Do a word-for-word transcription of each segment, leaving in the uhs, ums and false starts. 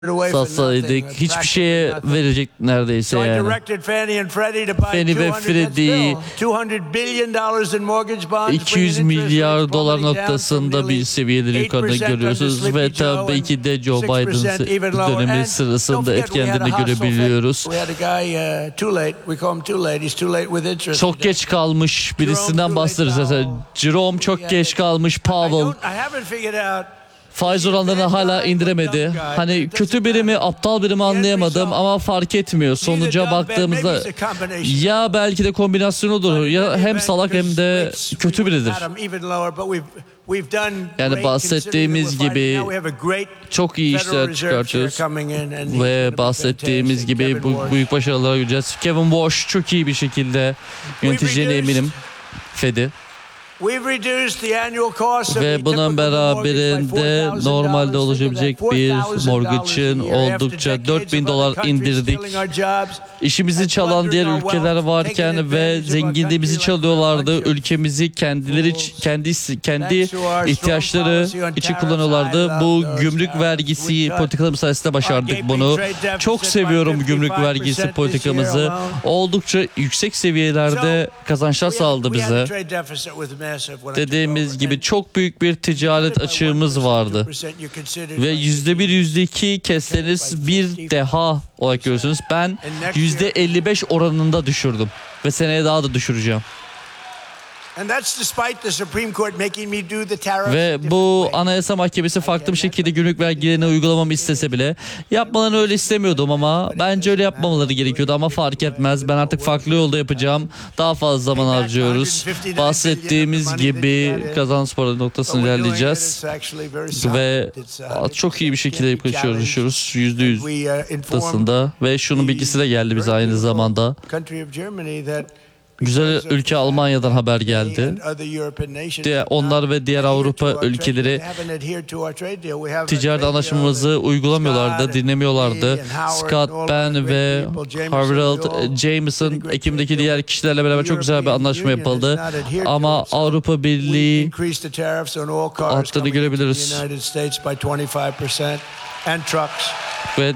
satsaydık hiçbir şeye verecek neredeyse yani. Fannie ve Freddie iki yüz milyar dolar noktasında bir seviyeleri yukarıda görüyorsunuz ve tabii ki de Joe Biden dönemi sırasında etkenlerini görebiliyoruz. Çok geç kalmış birisinden bahsederiz. Jerome çok geç kalmış, Powell faiz oranlarını hala indiremedi. Hani kötü biri mi, aptal biri mi anlayamadım ama fark etmiyor. Sonuca baktığımızda ya belki de kombinasyon olur ya hem salak hem de kötü biridir. Yani bahsettiğimiz gibi çok iyi işler çıkartıyoruz ve bahsettiğimiz gibi bu büyük başarılara göreceğiz. Kevin Walsh çok iyi bir şekilde yöneteceğine eminim Fed'i. Ve bunun beraberinde normalde olabilecek bir mortgage'ın oldukça dört bin dolar indirdik. İşimizi çalan diğer ülkeler varken ve zenginliğimizi çalıyorlardı. Ülkemizi kendileri kendi kendi ihtiyaçları için kullanıyorlardı. Bu gümrük vergisi politikalarımız sayesinde başardık bunu. Çok seviyorum gümrük vergisi politikamızı. Oldukça yüksek seviyelerde kazançlar sağladı bize. Dediğimiz gibi çok büyük bir ticaret açığımız vardı. Ve yüzde bir, yüzde iki kesseniz bir deha olarak görürsünüz. Ben yüzde elli beş oranında düşürdüm. Ve seneye daha da düşüreceğim. Ve bu Anayasa Mahkemesi farklı bir şekilde gümrük vergilerini uygulamamı istese bile yapmalarını öyle istemiyordum ama bence öyle yapmamaları gerekiyordu ama fark etmez. Ben artık farklı yolda yapacağım. Daha fazla zaman harcıyoruz. Bahsettiğimiz gibi kazanç para noktasını ilerleyeceğiz. Ve çok iyi bir şekilde yapıyoruz. yüzde yüz noktasında. Ve şunun bilgisi de geldi bize aynı zamanda. Güzel ülke Almanya'dan haber geldi. Diğer, onlar ve diğer Avrupa ülkeleri ticaret anlaşmamızı uygulamıyorlardı, dinlemiyorlardı. Scott, ben ve Harold Jameson, Ekim'deki diğer kişilerle beraber çok güzel bir anlaşma yapıldı. Ama Avrupa Birliği arttığını görebiliriz. Ve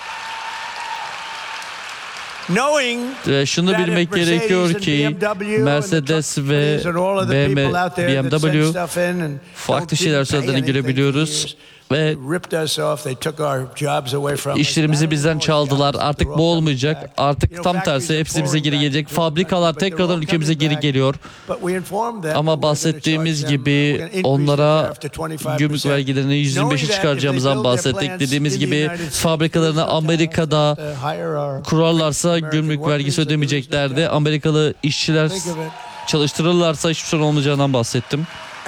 Ve şunu bilmek gerekiyor ki Mercedes ve B M W farklı şeyler söylediğini görebiliyoruz. Ve işlerimizi bizden çaldılar. Artık bu olmayacak. Artık tam tersi hepsi bize geri gelecek. Fabrikalar tekrardan ülkemize geri geliyor. Ama bahsettiğimiz gibi onlara gümrük vergilerini yüzde yirmi beşe çıkaracağımızdan bahsettik. Dediğimiz gibi fabrikalarını Amerika'da kurarlarsa gümrük vergisi ödemeyeceklerdi. Amerikalı işçiler çalıştırırlarsa hiçbir sorun olmayacağından bahsettim.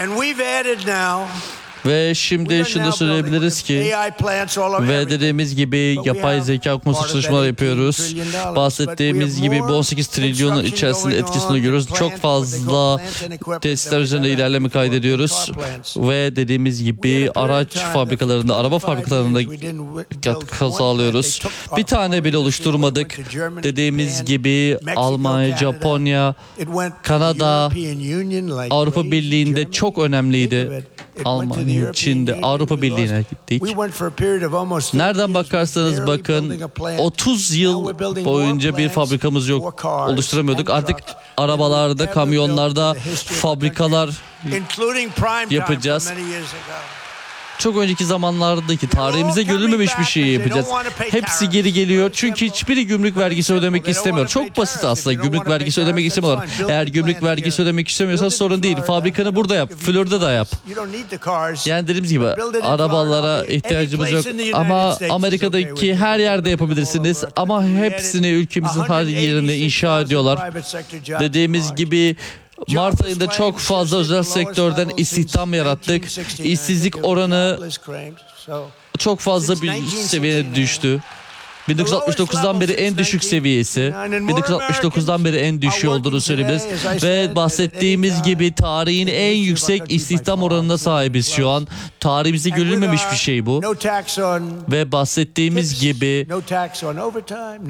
Ve şimdi şunu söyleyebiliriz ki ve dediğimiz gibi yapay zeka konusu çalışmalar yapıyoruz. Bahsettiğimiz gibi bu on sekiz trilyonun içerisinde etkisini görüyoruz. Çok fazla testler üzerinde ilerleme kaydediyoruz. Ve dediğimiz gibi araç fabrikalarında, araba fabrikalarında katkı sağlıyoruz. Bir tane bile oluşturmadık. Dediğimiz gibi Almanya, Japonya, Kanada, Avrupa Birliği'nde çok önemliydi. Almanya, Çin'de, Avrupa Birliği'ne gittik. Nereden bakarsanız bakın otuz yıl boyunca bir fabrikamız yok, oluşturamıyorduk. Artık arabalarda, kamyonlarda fabrikalar yapacağız. Çok önceki zamanlardaki tarihimize görülmemiş bir şey yapacağız. Hepsi geri geliyor çünkü hiçbiri gümrük vergisi ödemek istemiyor. Çok basit aslında, gümrük vergisi ödemek istemiyorlar. Eğer gümrük vergisi ödemek istemiyorsan sorun değil. Fabrikanı burada yap, Florida'da yap. Yani dediğimiz gibi arabalara ihtiyacımız yok. Ama Amerika'daki her yerde yapabilirsiniz. Ama hepsini ülkemizin her yerinde inşa ediyorlar. Dediğimiz gibi Mart ayında çok fazla özel sektörden istihdam yarattık. İşsizlik oranı çok fazla bir seviyeye düştü. bin dokuz yüz altmış dokuzdan beri en düşük seviyesi. bin dokuz yüz altmış dokuzdan beri en düşüğü olduğunu söyleyebiliriz. Ve bahsettiğimiz gibi tarihin en yüksek istihdam oranına sahibiz şu an. Tarihimizde görülmemiş bir şey bu. Ve bahsettiğimiz gibi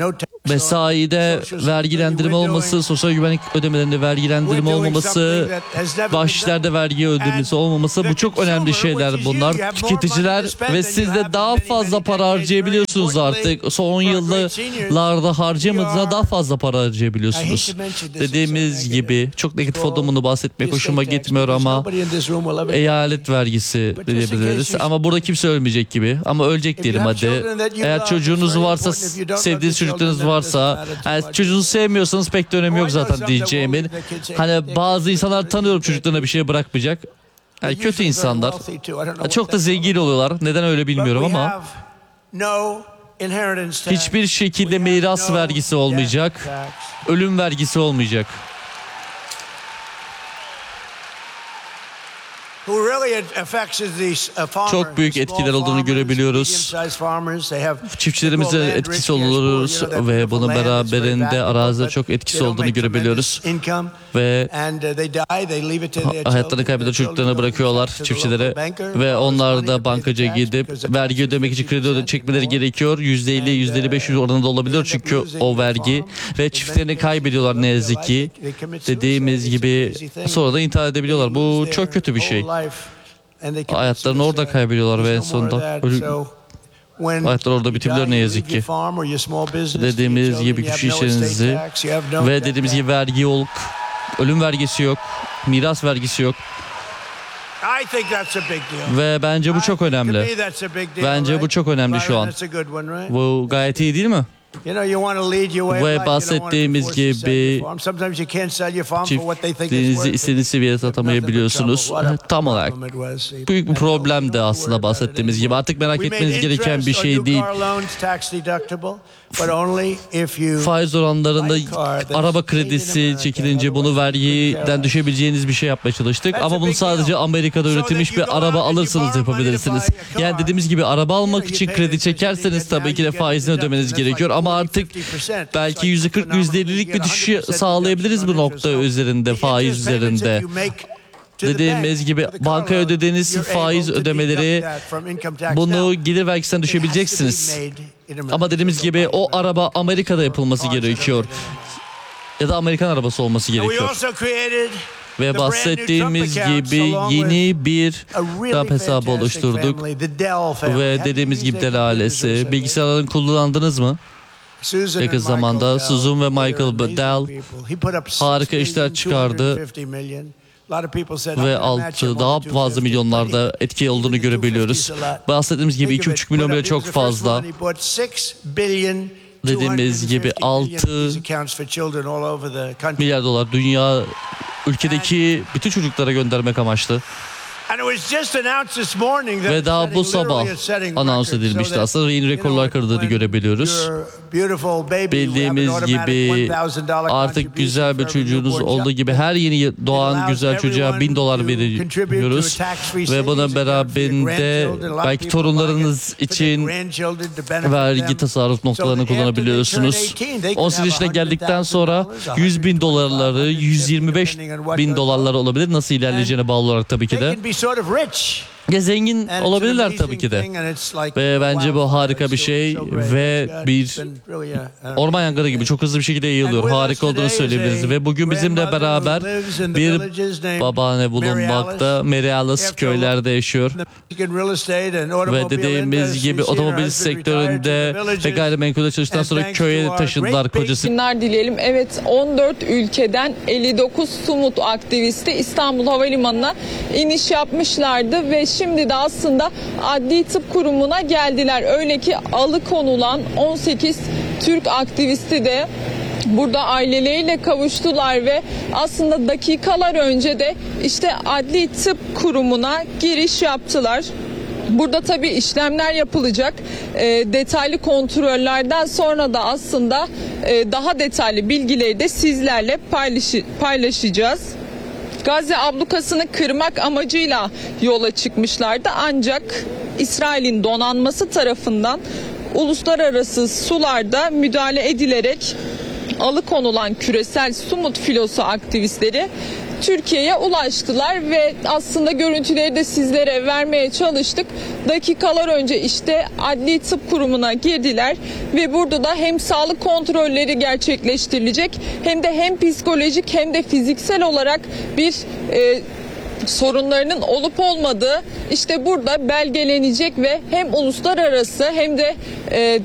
mesaide vergilendirme olması, sosyal güvenlik ödemelerinde vergilendirme olmaması, bahşişlerde vergi ödemesi olmaması, bu çok önemli şeyler bunlar. Tüketiciler ve siz de daha fazla para harcayabiliyorsunuz artık. Son yıllarda harcayamadığınızda daha fazla para harcayabiliyorsunuz. Dediğimiz gibi çok negatif olduğunu bahsetmek hoşuma gitmiyor ama eyalet vergisi diyebiliriz. Ama burada kimse ölmeyecek gibi. Ama ölecek diyelim hadi. Eğer çocuğunuz varsa, sevdiğiniz çocuklarınız varsa, yani çocuğunuzu sevmiyorsanız pek de önemi yok zaten diyeceğimin. Hani bazı insanlar tanıyorum çocuklarına bir şey bırakmayacak. Yani kötü insanlar. Çok da zengin oluyorlar. Neden öyle bilmiyorum ama hiçbir şekilde miras vergisi olmayacak. Ölüm vergisi olmayacak. Çok büyük etkiler olduğunu görebiliyoruz. Çiftçilerimize etkisi oluruz ve bunun beraberinde arazide çok etkisi olduğunu görebiliyoruz. Ve hayatlarını kaybeden çocuklarını bırakıyorlar çiftçilere ve onlar da bankacıya gidip vergi ödemek için kredi çekmeleri gerekiyor. yüzde elli yüzde elli beş oranında olabiliyor çünkü o vergi ve çiftlerini kaybediyorlar ne yazık ki. Dediğimiz gibi sonra da intihar edebiliyorlar. Bu çok kötü bir şey. Hayatlarını orada kaybediyorlar ve en sonunda hayatlar orada bitebiliyor ne yazık ki. Dediğimiz gibi küçük işlerinizi ve dediğimiz gibi vergi yok, ölüm vergisi yok, miras vergisi yok. Ve bence bu çok önemli. Bence bu çok önemli şu an. Bu gayet iyi değil mi? Ve bahsettiğimiz gibi çiftliğinizi istediğiniz seviyeye satamayabiliyorsunuz. Tam olarak büyük bir problem de aslında bahsettiğimiz gibi. Artık merak etmeniz gereken bir şey değil. Faiz oranlarında araba kredisi çekilince bunu vergiden düşebileceğiniz bir şey yapmaya çalıştık. Ama bunu sadece Amerika'da üretilmiş bir araba alırsanız yapabilirsiniz. Yani dediğimiz gibi araba almak için kredi çekerseniz tabii ki de faizini ödemeniz gerekiyor. Ama artık belki yüzde kırk yüzde ellilik bir düşüş sağlayabiliriz bu nokta üzerinde, faiz üzerinde. Dediğimiz gibi bankaya ödediğiniz faiz ödemeleri, bunu gelir vergisinden düşebileceksiniz. Ama dediğimiz gibi o araba Amerika'da yapılması gerekiyor. Ya da Amerikan arabası olması gerekiyor. Ve bahsettiğimiz gibi yeni bir Trump hesabı oluşturduk. Ve dediğimiz gibi Dell ailesi. Bilgisayarlarını kullandınız mı? Yakın zamanda Susan ve Michael Dell harika işler çıkardı. Ve altı daha fazla milyonlarda etki olduğunu görebiliyoruz. Bahsettiğimiz gibi iki buçuk milyon bile çok fazla. Dediğimiz gibi altı milyar dolar dünya ülkedeki bütün çocuklara göndermek amaçlı. Ve daha bu sabah anons edilmişti. Aslında yeni rekorlar kırdığını görebiliyoruz. Bildiğimiz gibi artık güzel bir çocuğunuz olduğu gibi her yeni doğan güzel çocuğa bin dolar veriyoruz. Ve buna beraberinde belki torunlarınız için vergi tasarruf noktalarını kullanabiliyorsunuz. on sekiz yaşına geldikten sonra yüz bin dolarları, yüz yirmi beş bin dolarları olabilir. Nasıl ilerleyeceğine bağlı olarak tabii ki de. Ya zengin olabilirler tabii ki de. Ve bence bu harika bir şey ve bir orman yangını gibi çok hızlı bir şekilde yayılıyor. Harika olduğunu söyleyebiliriz. Ve bugün bizimle beraber bir babaanne bulunmakta. Mary Alice köylerde yaşıyor. Ve dediğimiz gibi otomobil sektöründe ve gayrimenkulde çalıştıktan sonra köye taşındılar kocası. Günler dileyelim. Evet, on dört ülkeden elli dokuz Sumut aktivisti İstanbul Havalimanı'na iniş yapmışlardı ve şimdi de aslında Adli Tıp Kurumu'na geldiler. Öyle ki alıkonulan on sekiz Türk aktivisti de burada aileleriyle kavuştular ve aslında dakikalar önce de işte Adli Tıp Kurumu'na giriş yaptılar. Burada tabii işlemler yapılacak. E, detaylı kontrollerden sonra da aslında e, daha detaylı bilgileri de sizlerle paylaşı, paylaşacağız. Gazze ablukasını kırmak amacıyla yola çıkmışlardı ancak İsrail'in donanması tarafından uluslararası sularda müdahale edilerek alıkonulan küresel Sumut filosu aktivistleri Türkiye'ye ulaştılar ve aslında görüntüleri de sizlere vermeye çalıştık. Dakikalar önce işte Adli Tıp Kurumu'na girdiler ve burada da hem sağlık kontrolleri gerçekleştirilecek hem de hem psikolojik hem de fiziksel olarak bir e, sorunlarının olup olmadığı işte burada belgelenecek ve hem uluslararası hem de e,